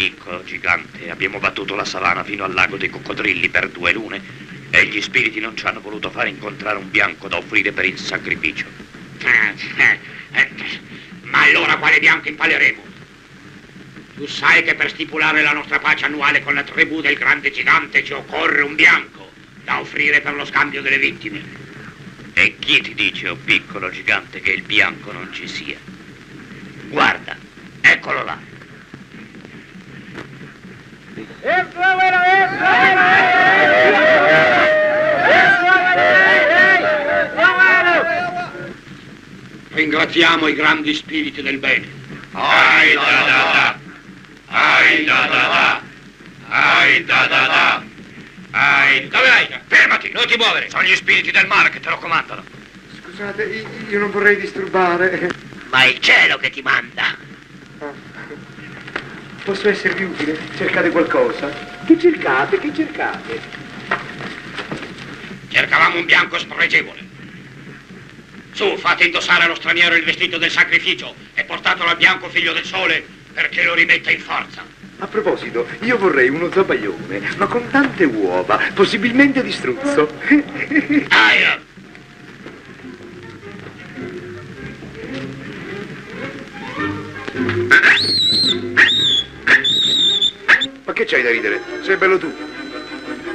Piccolo gigante, abbiamo battuto la savana fino al lago dei coccodrilli per 2 lune e gli spiriti non ci hanno voluto fare incontrare un bianco da offrire per il sacrificio. Ma allora quale bianco impaleremo? Tu sai che per stipulare la nostra pace annuale con la tribù del grande gigante ci occorre un bianco da offrire per lo scambio delle vittime. E chi ti dice, oh piccolo gigante, che il bianco non ci sia? Guarda, eccolo là. Ringraziamo i grandi spiriti del bene. Ai da da da, ai da da da, ai da da da, ai... Dove vai? Fermati, non ti muovere, sono gli spiriti del male che te lo comandano. Scusate, io non vorrei disturbare. Ma è il cielo che ti manda. Posso esservi utile? Cercate qualcosa? Che cercate? Che cercate? Cercavamo un bianco spregevole. Su, fate indossare allo straniero il vestito del sacrificio e portatelo al bianco figlio del sole perché lo rimetta in forza. A proposito, io vorrei uno zabaglione, ma con tante uova, possibilmente di struzzo. Aia! Ma che c'hai da ridere? Sei bello tu.